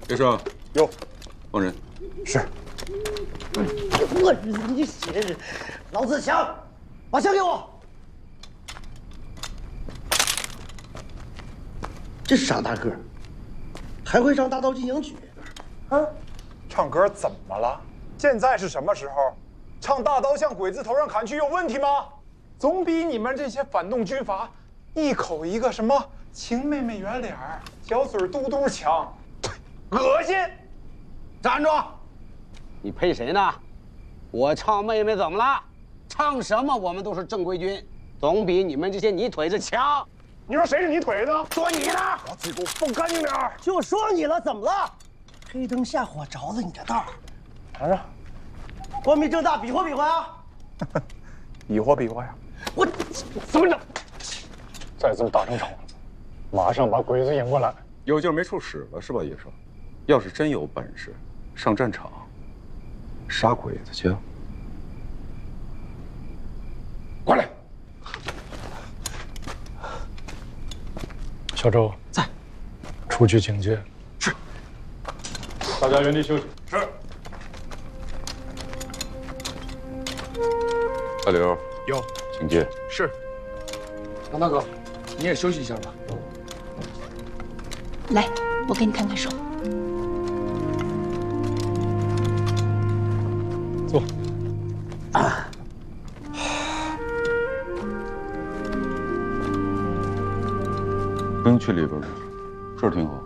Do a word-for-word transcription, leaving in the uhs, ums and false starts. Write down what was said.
叶生， 有， 放人。 是。 我日你写的，老子枪，把枪给我。这傻大个，还会唱大道进行曲？啊， 唱歌怎么了？现在是什么时候？唱大刀向鬼子头上砍去有问题吗？总比你们这些反动军阀一口一个什么情妹妹圆脸儿，小嘴嘟嘟强，恶心！ 站住！你配谁呢？我唱妹妹怎么了？唱什么我们都是正规军，总比你们这些泥腿子强。 你说谁是泥腿子？ 说你呢！ 把嘴给我放干净点儿！ 就说你了，怎么了？黑灯瞎火着了你的道儿， 尝尝， 光明正大比划比划啊！ 比划比划呀！ 我怎么整？ 再这么大声吵，马上把鬼子引过来。 有劲儿没处使了是吧，叶生？要是真有本事，上战场杀鬼子去。 过来。 小周在， 出去警戒。 是。 大家原地休息。 是。大刘。 有。 警戒。 是。 王大哥，你也休息一下吧。 来，我给你看看手。 坐。 啊。不用去里边了，这儿挺好。